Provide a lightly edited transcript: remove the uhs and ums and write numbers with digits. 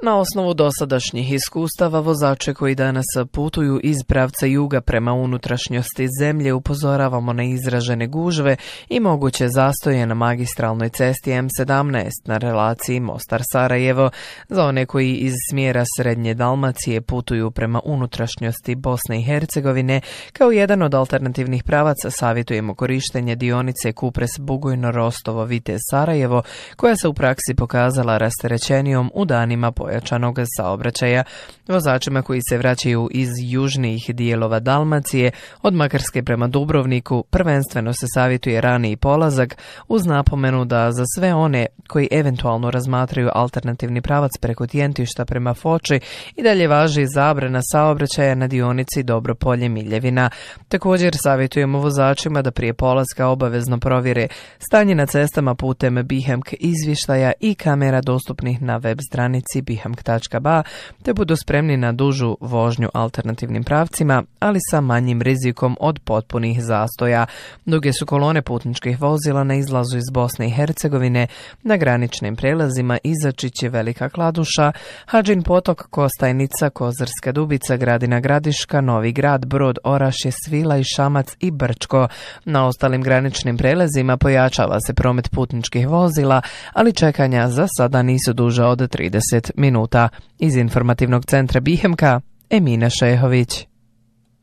Na osnovu dosadašnjih iskustava, vozače koji danas putuju iz pravca juga prema unutrašnjosti zemlje upozoravamo na izražene gužve i moguće zastoje na magistralnoj cesti M17 na relaciji Mostar-Sarajevo. Za one koji iz smjera Srednje Dalmacije putuju prema unutrašnjosti Bosne i Hercegovine, kao jedan od alternativnih pravaca savjetujemo korištenje dionice Kupres-Bugojno-Rostovo-Vitez-Sarajevo, koja se u praksi pokazala rasterećenijom u danima pojačanog saobraćaja. Vozačima koji se vraćaju iz južnijih dijelova Dalmacije, od Makarske prema Dubrovniku, prvenstveno se savjetuje raniji polazak, uz napomenu da za sve one koji eventualno razmatraju alternativni pravac preko Tjentišta prema Foči i dalje važi zabrana saobraćaja na dionici Dobropolje-Miljevina. Također savjetujemo vozačima da prije polaska obavezno provjere stanje na cestama putem BiHAMK izvještaja i kamera dostupnih na web stranici bihamk.ba, te budu spremni na dužu vožnju alternativnim pravcima, ali sa manjim rizikom od potpunih zastoja. Duge su kolone putničkih vozila na izlazu iz Bosne i Hercegovine, na graničnim prelazima Izačiće, Velika Kladuša, Hadžin Potok, Kostajnica, Kozarska Dubica, Gradina Gradiška, Novi Grad, Brod, Orašje, Svila i Šamac i Brčko. Na ostalim graničnim prelazima pojačava se promet putničkih vozila, ali čekanja za sada nisu duža od 30 minuta. Iz informativnog centra BiHAMK-a, Emina Šehović.